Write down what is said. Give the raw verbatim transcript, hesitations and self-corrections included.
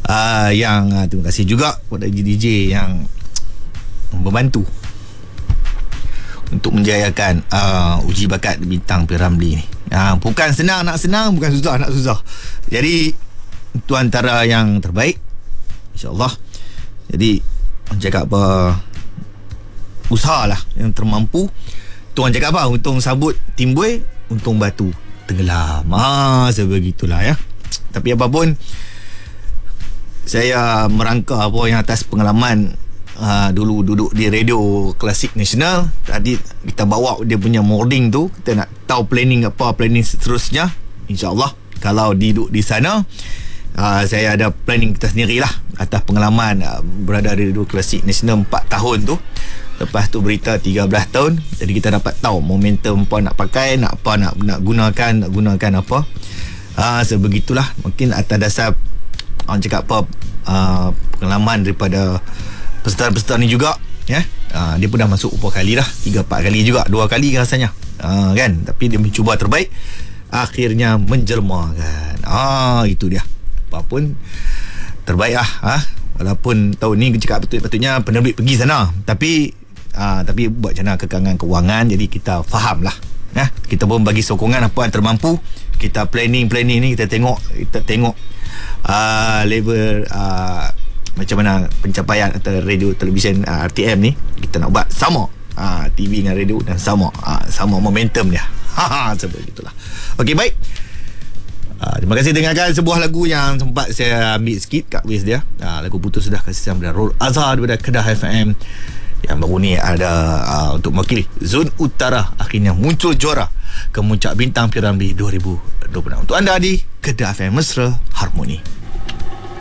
uh, yang uh, terima kasih juga kepada D J D J yang membantu untuk menjayakan uh, uji bakat bintang P Ramlee ni. Uh, bukan senang nak senang, bukan susah nak susah. Jadi itu antara yang terbaik, InsyaAllah. Jadi orang cakap apa, usahalah yang termampu. Tu orang cakap apa, untung sabut timbul, untung batu tenggelam. Ah, sebegitulah ya. Tapi apapun, saya merangka apa yang atas pengalaman uh, dulu duduk di radio klasik nasional. Tadi kita bawa dia punya morning tu, kita nak tahu planning apa, planning seterusnya. InsyaAllah kalau duduk di sana, uh, saya ada planning kita sendirilah atas pengalaman uh, berada di radio klasik nasional empat tahun tu. Lepas tu berita tiga belas tahun. Jadi kita dapat tahu momentum apa nak pakai, nak apa nak nak gunakan, nak gunakan apa. Ah, sebegitulah. Mungkin atas dasar orang cakap apa, uh, pengalaman daripada peserta-peserta ni juga, ya. Uh, dia pun dah masuk beberapa kali dah, tiga empat kali juga, dua kali rasanya. Uh, kan, tapi dia mencuba terbaik, akhirnya menjelma kan. Ah, itu dia. Apapun terbaik lah, ha? Walaupun tahun ni cakap betul-betulnya penerbit pergi sana, tapi uh, tapi buat macam mana kekangan kewangan, jadi kita faham lah, ya? Kita pun bagi sokongan apa yang termampu. Kita planning-planning ni, kita tengok kita tengok uh, level uh, macam mana pencapaian antara radio televisyen uh, R T M ni. Kita nak buat sama, uh, T V dengan radio, dan sama uh, sama momentum dia. Ha, seperti itulah. Okey, baik. Uh, terima kasih dengarkan sebuah lagu yang sempat saya ambil sikit kat waist dia. Uh, lagu Putus Sudah Kasih Sayang daripada Rol Azhar daripada Kedah F M. Yang baru ni ada uh, untuk mewakili Zon Utara, akhirnya muncul juara Kemuncak Bintang P Ramlee dua ribu dua puluh enam. Untuk anda di Kedah F M, Mesra Harmoni.